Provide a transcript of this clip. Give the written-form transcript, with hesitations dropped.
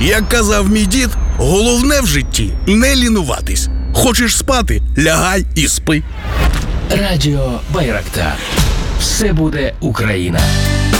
Як казав мій дід, головне в житті – не лінуватись. Хочеш спати – лягай і спи. Радіо Байрактар. Все буде Україна.